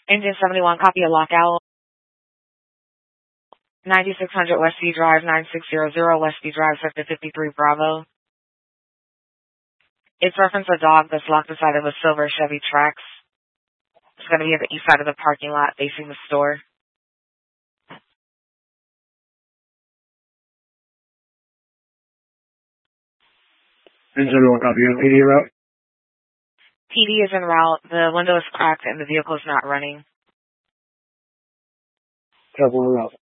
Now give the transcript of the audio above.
Engine 71, copy a lockout. 9600 West B Drive, 9600 West B Drive, sector 53 Bravo. It's reference a dog that's locked inside of a silver Chevy Trax. It's going to be at the east side of the parking lot facing the store. Engine 71, copy. PD route? PD is en route. The window is cracked and the vehicle is not running. Careful route.